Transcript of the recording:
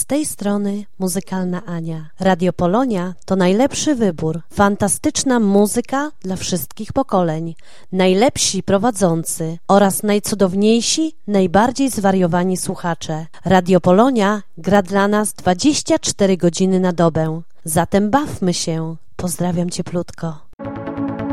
tej strony Muzykalna Ania. Radio Polonia to najlepszy wybór. Fantastyczna muzyka dla wszystkich pokoleń. Najlepsi prowadzący oraz najcudowniejsi, najbardziej zwariowani słuchacze. Radio Polonia gra dla nas 24 godziny na dobę. Zatem bawmy się. Pozdrawiam cieplutko.